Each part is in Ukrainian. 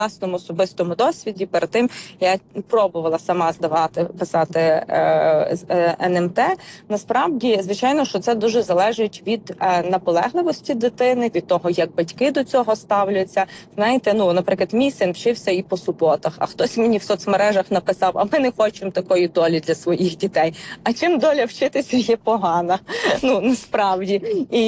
власному особистому досвіді, перед тим я пробувала сама писати НМТ. Насправді, звичайно, що це дуже залежить від наполегливості дитини, від того, як батьки до цього ставляться. Знаєте, наприклад, мій син вчився і по суботах, а хтось мені в соцмережах написав, а ми не хочемо такої долі для своїх дітей. А чим доля вчитися є погана? Насправді. І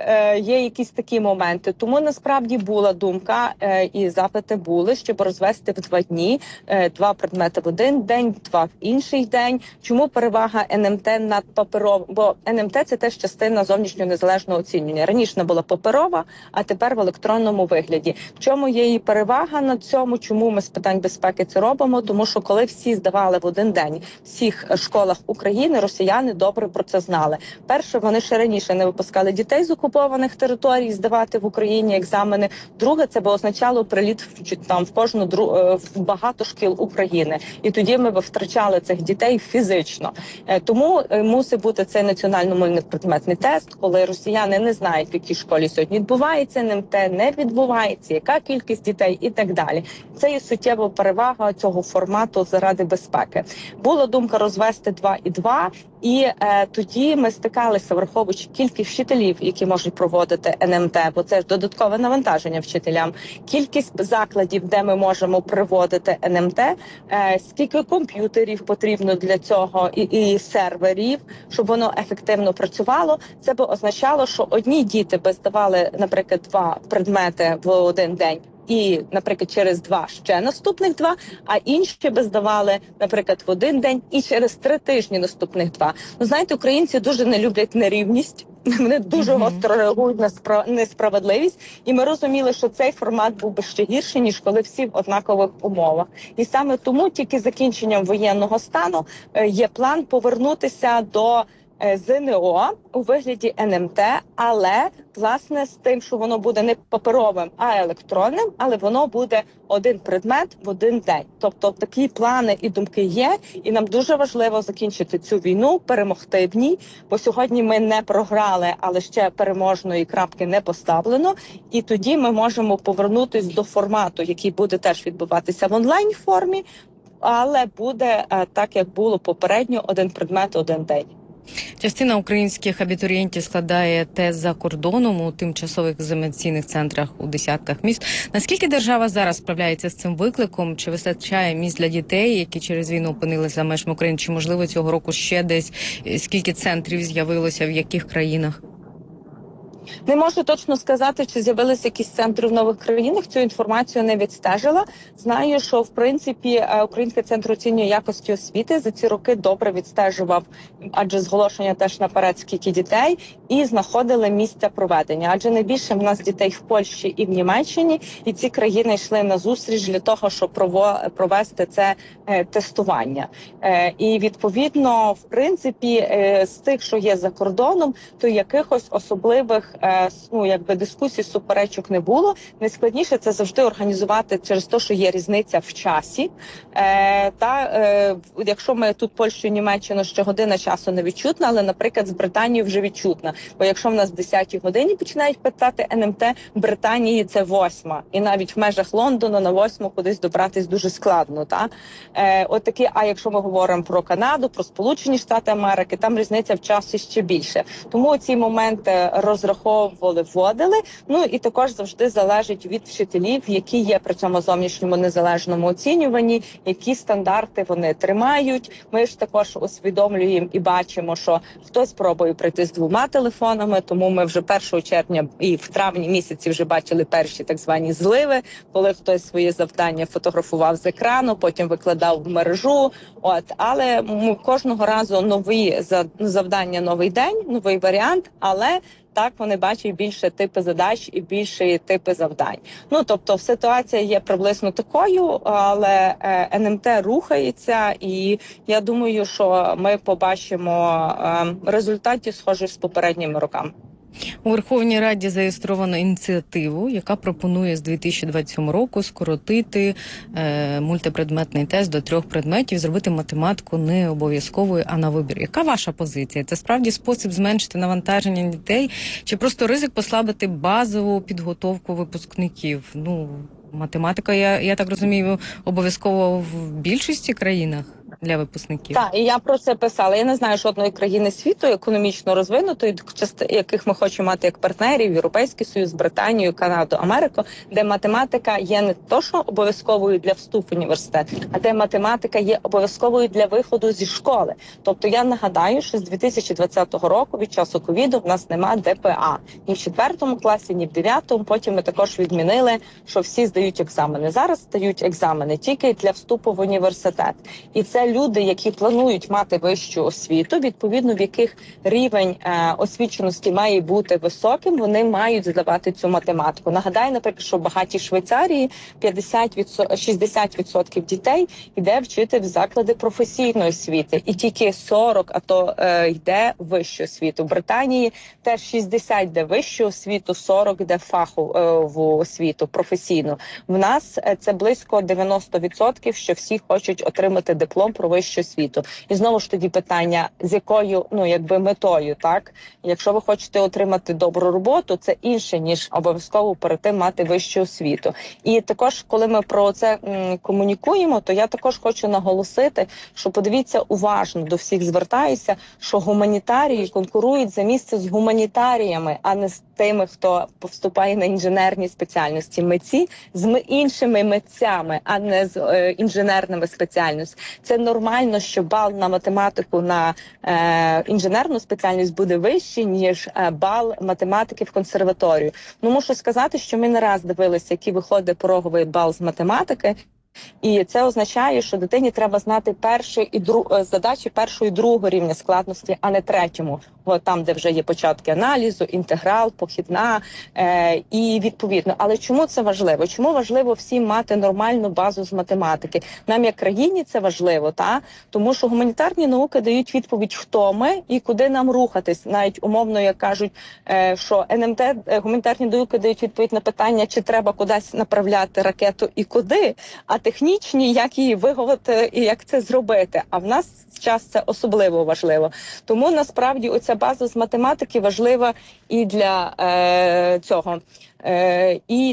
є якісь такі моменти. Тому, насправді, була думка і запити були, щоб розвести в 2 дні 2 предмети в один день, 2 в інший день. Чому перевага НМТ над паперовим? Бо НМТ – це теж частина зовнішнього незалежного оцінювання. Раніше вона була паперова, а тепер в електронному вигляді. В чому є її перевага на цьому? Чому ми з питань безпеки це робимо? Тому що коли всі здавали в один день в всіх школах України, росіяни добре про це знали. Перше, вони ще раніше не випускали дітей з окупованих територій здавати в Україні екзамени. Друге, це б означало приліт в кожну в багато шкіл України. І тоді ми б втрачали цих дітей фізично. Тому мусить бути цей національно-мовний предметний тест, коли росіяни не знають, в якій школі сьогодні відбувається НМТ, не відбувається, яка кількість дітей і так далі. Це є суттєва перевага цього формату заради безпеки. Була думка розвести 2 і 2, і тоді ми стикалися, враховуючи кількість вчителів, які можуть проводити НМТ, бо це ж додаткове навантаження вчителям, кількість закладів, де ми можемо проводити НМТ, скільки комп'ютерів потрібно для цього і серверів, щоб воно ефективно працювало. Це б означало, що одні діти би здавали, наприклад, 2 предмети в один день, і, наприклад, через 2 ще наступних 2, а інші би здавали, наприклад, в один день і через 3 тижні наступних 2. Знаєте, українці дуже не люблять нерівність. Вони дуже гостро реагують на несправедливість. І ми розуміли, що цей формат був би ще гірший, ніж коли всі в однакових умовах. І саме тому тільки закінченням воєнного стану є план повернутися до ЗНО у вигляді НМТ, але, власне, з тим, що воно буде не паперовим, а електронним, але воно буде один предмет в один день. Тобто такі плани і думки є, і нам дуже важливо закінчити цю війну, перемогти в ній, бо сьогодні ми не програли, але ще переможної крапки не поставлено, і тоді ми можемо повернутися до формату, який буде теж відбуватися в онлайн-формі, але буде так, як було попередньо, один предмет, один день. Частина українських абітурієнтів складає тест за кордоном у тимчасових екзаменаційних центрах у десятках міст. Наскільки держава зараз справляється з цим викликом? Чи вистачає місць для дітей, які через війну опинилися за межами України? Чи, можливо, цього року ще десь? Скільки центрів з'явилося, в яких країнах? Не можу точно сказати, чи з'явилися якісь центри в нових країнах. Цю інформацію не відстежила. Знаю, що, в принципі, Український центр оцінює якості освіти за ці роки добре відстежував, адже зголошення теж наперед, скільки дітей, і знаходили місця проведення. Адже найбільше в нас дітей в Польщі і в Німеччині, і ці країни йшли на зустріч для того, щоб провести це тестування. І, відповідно, в принципі, з тих, що є за кордоном, то якихось особливих дискусій, суперечок не було. Найскладніше це завжди організувати через те, що є різниця в часі. Якщо ми тут Польщу і Німеччину, ще година часу не відчутна, але, наприклад, з Британією вже відчутна. Бо якщо в нас в 10-й годині починають питати НМТ, в Британії це 8-ма. І навіть в межах Лондона на 8-му кудись добратись дуже складно. А якщо ми говоримо про Канаду, про Сполучені Штати Америки, там різниця в часі ще більше. Тому ці моменти розраховували, вводили. І також завжди залежить від вчителів, які є при цьому зовнішньому незалежному оцінюванні, які стандарти вони тримають. Ми ж також усвідомлюємо і бачимо, що хтось пробує прийти з 2 телефонами, тому ми вже 1 червня і в травні місяці вже бачили перші так звані зливи, коли хтось своє завдання фотографував з екрану, потім викладав в мережу. Але кожного разу нові завдання, новий день, новий варіант, але так вони бачать більше типи задач і більші типи завдань. Тобто ситуація є приблизно такою, але НМТ рухається, і я думаю, що ми побачимо результати схожі з попередніми роками. У Верховній Раді зареєстровано ініціативу, яка пропонує з 2027 року скоротити мультипредметний тест до 3 предметів, зробити математику не обов'язковою, а на вибір. Яка ваша позиція? Це справді спосіб зменшити навантаження дітей, чи просто ризик послабити базову підготовку випускників? Математика, я так розумію, обов'язково в більшості країнах для випускників. Так, і я про це писала. Я не знаю жодної країни світу економічно розвинутої, яких ми хочемо мати як партнерів, Європейський Союз, Британію, Канаду, Америку, де математика є не то, що обов'язковою для вступу в університет, а де математика є обов'язковою для виходу зі школи. Тобто я нагадаю, що з 2020 року від часу ковіду в нас нема ДПА. Ні в 4 класі, ні в 9. Потім ми також відмінили, що всі здають екзамени. Зараз здають екзамени тільки для вступу в університет. І це люди, які планують мати вищу освіту, відповідно в яких рівень освіченості має бути високим, вони мають здавати цю математику. Нагадаю, наприклад, що в багатій Швейцарії 60% дітей йде вчити в заклади професійної освіти, і тільки 40, а то йде в вищу освіту. В Британії теж 60 йде вищу освіту, 40 йде фахову освіту, професійну. В нас це близько 90%, що всі хочуть отримати диплом про вищу освіту. І знову ж тоді питання, з якою, метою, так? Якщо ви хочете отримати добру роботу, це інше, ніж обов'язково перед тим мати вищу освіту. І також, коли ми про це комунікуємо, то я також хочу наголосити, що подивіться уважно, до всіх звертаюся, що гуманітарії конкурують за місце з гуманітаріями, а не з тими, хто вступає на інженерні спеціальності. Митці з іншими митцями, а не з інженерними спеціальностями. Це нормально, що бал на математику на інженерну спеціальність буде вищий, ніж бал математики в консерваторію. Мушу сказати, що ми не раз дивилися, який виходить пороговий бал з математики. І це означає, що дитині треба знати задачі першого і другого рівня складності, а не третьому. Там, де вже є початки аналізу, інтеграл, похідна і відповідно. Але чому це важливо? Чому важливо всім мати нормальну базу з математики? Нам, як країні, це важливо, тому що гуманітарні науки дають відповідь, хто ми і куди нам рухатись. Навіть умовно, як кажуть, що НМТ, гуманітарні науки дають відповідь на питання, чи треба кудись направляти ракету і куди, а технічні, як її виговорити і як це зробити. А в нас час це особливо важливо. Тому насправді оця база з математики важлива і для цього, і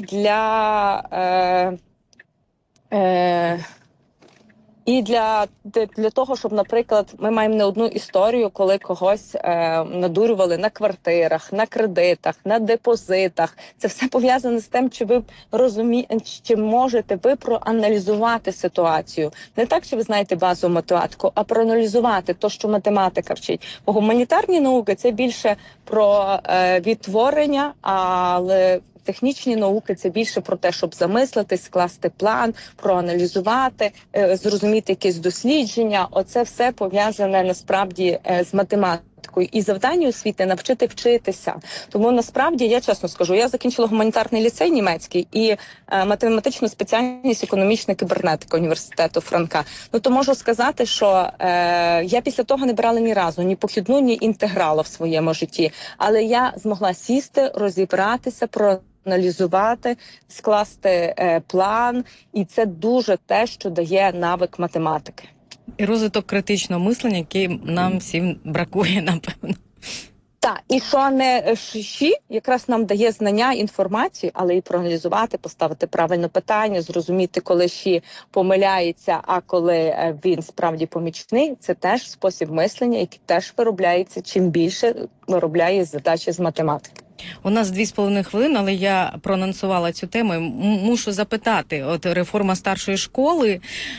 для того, щоб, наприклад, ми маємо не одну історію, коли когось надурювали на квартирах, на кредитах, на депозитах. Це все пов'язане з тим, чи ви розумієте, чи можете ви проаналізувати ситуацію. Не так, що ви знаєте базову математику, а проаналізувати те, що математика вчить. Бо гуманітарні науки – це більше про відтворення, але технічні науки – це більше про те, щоб замислитись, скласти план, проаналізувати, зрозуміти якісь дослідження. Оце все пов'язане насправді з математикою. І завдання освіти – навчити вчитися. Тому насправді, я чесно скажу, я закінчила гуманітарний ліцей німецький і математичну спеціальність економічна кібернетика університету Франка. То можу сказати, що я після того не брала ні разу ні похідну, ні інтеграла в своєму житті. Але я змогла сісти, розібратися, проаналізувати, скласти план. І це дуже те, що дає навик математики. І розвиток критичного мислення, який нам всім бракує, напевно. Так, і що не ШІ якраз нам дає знання, інформацію, але і проаналізувати, поставити правильне питання, зрозуміти, коли ШІ помиляється, а коли він справді помічний, це теж спосіб мислення, який теж виробляється, чим більше виробляє задачі з математики. У нас 2,5 хвилини, але я проанонсувала цю тему. Мушу запитати, реформа старшої школи,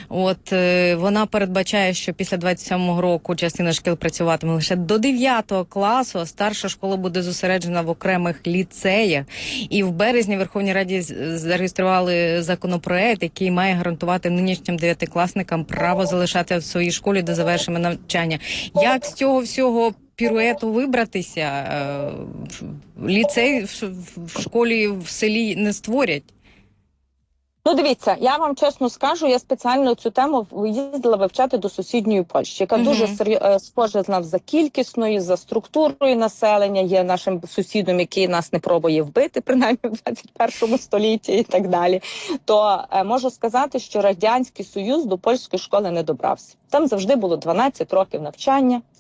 вона передбачає, що після 27-го року частина шкіл працюватиме лише до 9 класу, а старша школа буде зосереджена в окремих ліцеях. І в березні в Верховній Раді зареєстрували законопроект, який має гарантувати нинішнім 9-класникам право залишати в своїй школі до завершення навчання. Як з цього всього піруету вибратися? Ліцей в школі в селі не створять. Дивіться, я вам чесно скажу, я спеціально цю тему їздила вивчати до сусідньої Польщі, яка дуже схожа з нас за кількісною, за структурою населення, є нашим сусідом, який нас не пробує вбити, принаймні в 21 столітті і так далі. То можу сказати, що Радянський Союз до польської школи не добрався. Там завжди було 12 років навчання.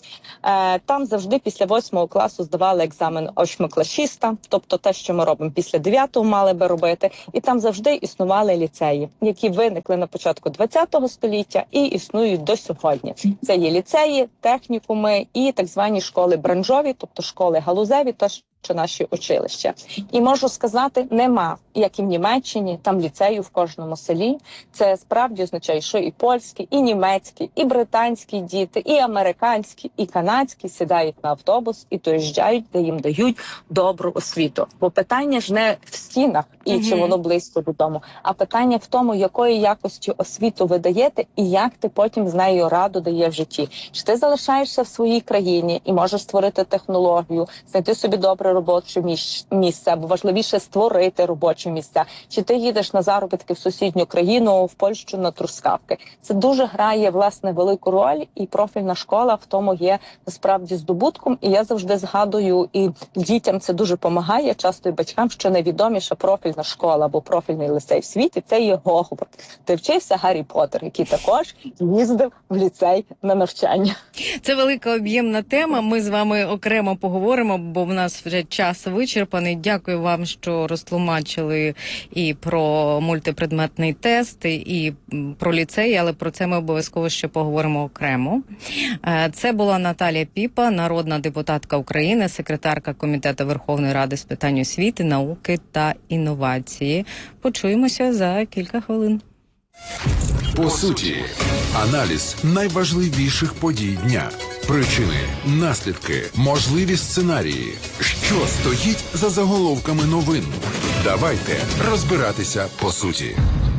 Там завжди після 8 класу здавали екзамен восьмикласиста, тобто те, що ми робимо після 9-го, мали би робити. І там завжди існували ліцеї, які виникли на початку ХХ століття і існують до сьогодні. Це є ліцеї, технікуми і так звані школи бранжові, тобто школи галузеві, що наші училища. І можу сказати, нема, як і в Німеччині, там ліцею в кожному селі. Це справді означає, що і польські, і німецькі, і британські діти, і американські, і канадські сідають на автобус і доїжджають, де їм дають добру освіту. Бо питання ж не в стінах і чи воно близько додому, а питання в тому, якої якості освіту ви даєте і як ти потім з нею раду дає в житті. Чи ти залишаєшся в своїй країні і можеш створити технологію, знайти собі добре робоче місце, або важливіше створити робочі місця. Чи ти їдеш на заробітки в сусідню країну, в Польщу на трускавки. Це дуже грає, власне, велику роль, і профільна школа в тому є насправді здобутком. І я завжди згадую, і дітям це дуже допомагає, часто і батькам, що найвідоміша профільна школа або профільний ліцей в світі – це є Гогвартс, де вчився Гаррі Поттер, який також їздив в ліцей на навчання. Це велика об'ємна тема, ми з вами окремо поговоримо, бо в нас вже час вичерпаний. Дякую вам, що розтлумачили і про мультипредметний тест, і про ліцей, але про це ми обов'язково ще поговоримо окремо. Це була Наталія Піпа, народна депутатка України, секретарка Комітету Верховної Ради з питань освіти, науки та інновації. Почуємося за кілька хвилин. По суті, аналіз найважливіших подій дня. Причини, наслідки, можливі сценарії. Що стоїть за заголовками новин? Давайте розбиратися по суті.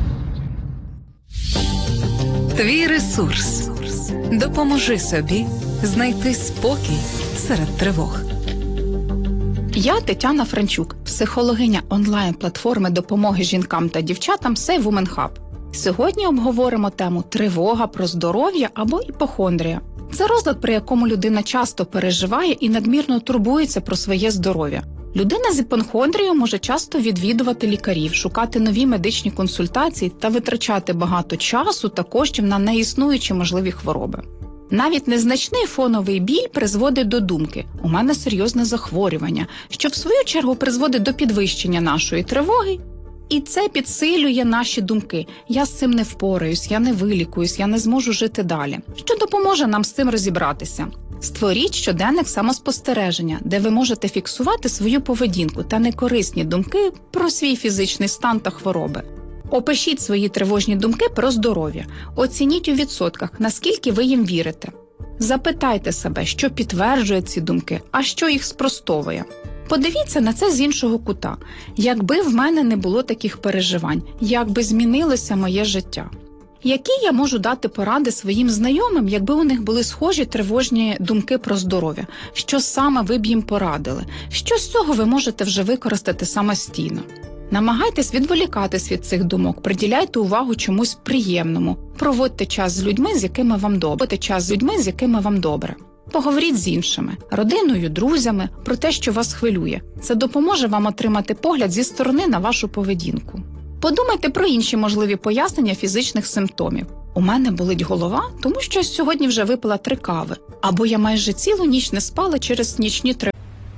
Твій ресурс. Допоможи собі знайти спокій серед тривог. Я Тетяна Франчук, психологиня онлайн-платформи допомоги жінкам та дівчатам Save Women Hub. Сьогодні обговоримо тему «Тривога про здоров'я» або іпохондрія. Це розлад, при якому людина часто переживає і надмірно турбується про своє здоров'я. Людина з іпохондрією може часто відвідувати лікарів, шукати нові медичні консультації та витрачати багато часу та коштів на неіснуючі можливі хвороби. Навіть незначний фоновий біль призводить до думки «у мене серйозне захворювання», що в свою чергу призводить до підвищення нашої тривоги. І це підсилює наші думки. Я з цим не впораюсь, я не вилікуюсь, я не зможу жити далі. Що допоможе нам з цим розібратися? Створіть щоденник самоспостереження, де ви можете фіксувати свою поведінку та некорисні думки про свій фізичний стан та хвороби. Опишіть свої тривожні думки про здоров'я. Оцініть у відсотках, наскільки ви їм вірите. Запитайте себе, що підтверджує ці думки, а що їх спростовує. Подивіться на це з іншого кута. Якби в мене не було таких переживань, як би змінилося моє життя? Які я можу дати поради своїм знайомим, якби у них були схожі тривожні думки про здоров'я? Що саме ви б їм порадили? Що з цього ви можете вже використати самостійно? Намагайтесь відволікатись від цих думок, приділяйте увагу чомусь приємному. Проводьте час з людьми, з якими вам добре. Поговоріть з іншими, родиною, друзями, про те, що вас хвилює. Це допоможе вам отримати погляд зі сторони на вашу поведінку. Подумайте про інші можливі пояснення фізичних симптомів. У мене болить голова, тому що сьогодні вже випила 3 кави. Або я майже цілу ніч не спала через нічні тривоги.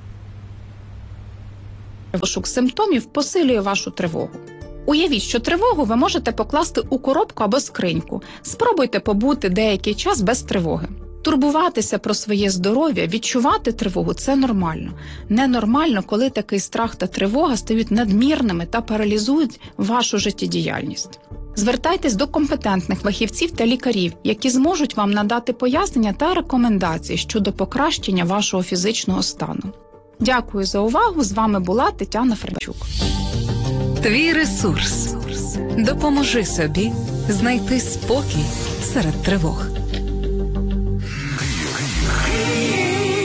Пошук симптомів посилює вашу тривогу. Уявіть, що тривогу ви можете покласти у коробку або скриньку. Спробуйте побути деякий час без тривоги. Турбуватися про своє здоров'я, відчувати тривогу – це нормально. Ненормально, коли такий страх та тривога стають надмірними та паралізують вашу життєдіяльність. Звертайтесь до компетентних фахівців та лікарів, які зможуть вам надати пояснення та рекомендації щодо покращення вашого фізичного стану. Дякую за увагу. З вами була Тетяна Франчук. Твій ресурс. Допоможи собі знайти спокій серед тривог.